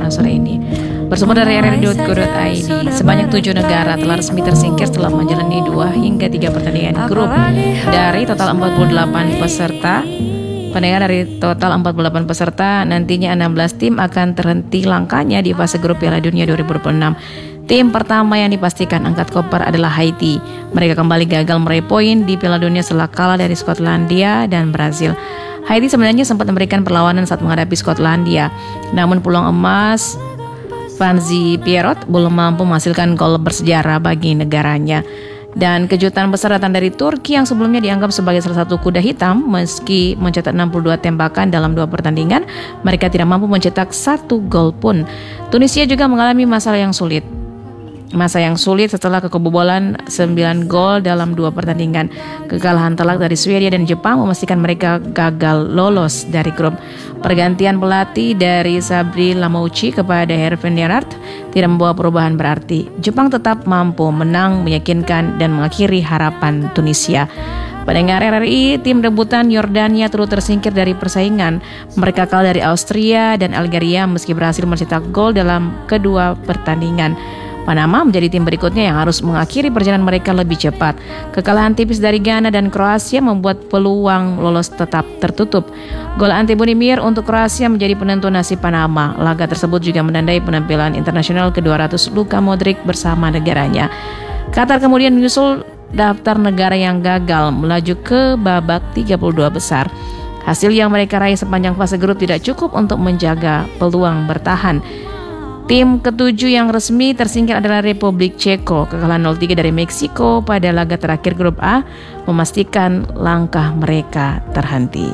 sore ini. Bersumber dari rri.co.id, sebanyak 7 negara telah resmi tersingkir setelah menjalani 2 hingga 3 pertandingan grup dari total 48 peserta. Dari total 48 peserta, nantinya 16 tim akan terhenti langkahnya di fase grup Piala Dunia 2026. Tim pertama yang dipastikan angkat koper adalah Haiti. Mereka kembali gagal meraih poin di Piala Dunia setelah kalah dari Skotlandia dan Brazil. Haiti sebenarnya sempat memberikan perlawanan saat menghadapi Skotlandia, namun peluang emas Vanzi Pierrot belum mampu menghasilkan gol bersejarah bagi negaranya. Dan kejutan besar datang dari Turki yang sebelumnya dianggap sebagai salah satu kuda hitam. Meski mencetak 62 tembakan dalam 2 pertandingan, mereka tidak mampu mencetak 1 gol pun. Tunisia juga mengalami masa yang sulit setelah kebobolan 9 gol dalam 2 pertandingan. Kekalahan telak dari Swedia dan Jepang memastikan mereka gagal lolos dari grup. Pergantian pelatih dari Sabri Lamouchi kepada Hervé Renard tidak membawa perubahan berarti. Jepang tetap mampu menang meyakinkan dan mengakhiri harapan Tunisia. Pendengar RRI, tim rebutan Yordania turut tersingkir dari persaingan. Mereka kalah dari Austria dan Algeria meski berhasil mencetak gol dalam kedua pertandingan. Panama menjadi tim berikutnya yang harus mengakhiri perjalanan mereka lebih cepat. Kekalahan tipis dari Ghana dan Kroasia membuat peluang lolos tetap tertutup. Gol anti Bunimir untuk Kroasia menjadi penentu nasib Panama. Laga tersebut juga menandai penampilan internasional ke-200 Luka Modric bersama negaranya. Qatar kemudian menyusul daftar negara yang gagal melaju ke babak 32 besar. Hasil yang mereka raih sepanjang fase grup tidak cukup untuk menjaga peluang bertahan. Tim ketujuh yang resmi tersingkir adalah Republik Ceko. Kekalahan 0-3 dari Meksiko pada laga terakhir grup A memastikan langkah mereka terhenti.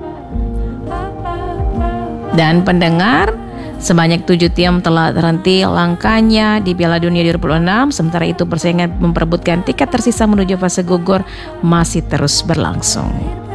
Dan pendengar, sebanyak 7 tim telah terhenti langkahnya di Piala Dunia 2026. Sementara itu persaingan memperebutkan tiket tersisa menuju fase gugur masih terus berlangsung.